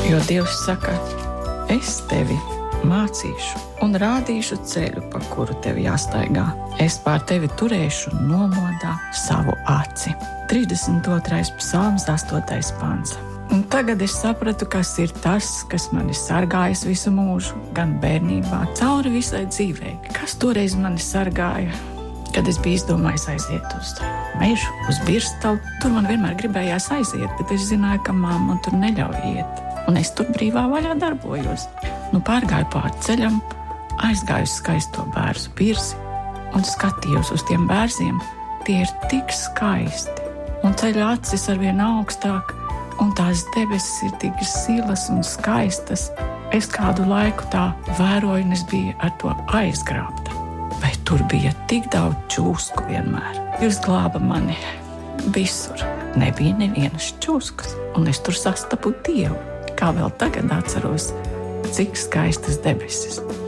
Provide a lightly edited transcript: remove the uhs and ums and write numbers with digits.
Jo Dievs saka, es tevi mācīšu un rādīšu ceļu, pa kuru tev jāstaigā. Es pār tevi turēšu nomodā savu aci. 32. psalms, 8. pants. Un tagad es sapratu, kas ir tas, kas mani sargājas visu mūžu, gan bērnībā, cauri visai dzīvei. Kas toreiz mani sargāja, kad es biju izdomājis aiziet uz mežu, uz Birstalu. Tur man vienmēr gribējās aiziet, bet es zināju, ka mamma tur neļauj iet. Un es tur brīvā vaļā darbojos. Pārgāju pāri ceļam, aizgāju uz skaisto bērzu pirsi un skatījos uz tiem bērziem. Tie ir tik skaisti, un ceļa acis arvien augstāk, un tās debesis ir tik silas un skaistas. Es kādu laiku tā vēroju, un es biju ar to aizgrābta. Bet tur bija tik daudz čūsku vienmēr. Jūs glāba mani visur. Nebija nevienas čūskas, un es tur sastapu Dievu. Kā vēl tagad atceros, cik skaistas debesis.